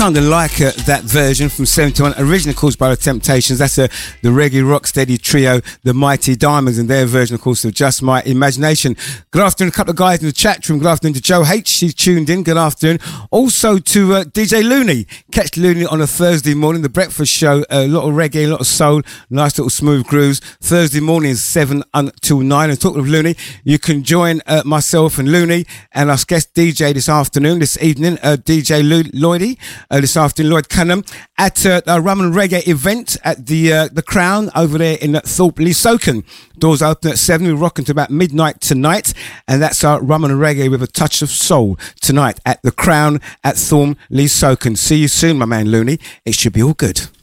kind of like that version from 71, originally caused by the Temptations. That's the reggae rocksteady trio, the Mighty Diamonds, and their version, of course, of Just My Imagination. Good afternoon, a couple of guys in the chat room. Good afternoon to Joe H. She's tuned in. Good afternoon. Also to DJ Looney. Catch Looney on a Thursday morning, the breakfast show. A lot of reggae, a lot of soul, nice little smooth grooves. Thursday mornings, 7 until 9. And talking of Looney, you can join myself and Looney and our guest DJ this evening, DJ Lloydie. This afternoon, Lloyd Cunham, at a rum and reggae event at the Crown over there in Thorpe Leesoken. Doors open at 7. We're rocking to about midnight tonight, and that's our rum and reggae with a touch of soul tonight at the Crown at Thorpe Leesoken. See you soon, my man Looney. It should be all good.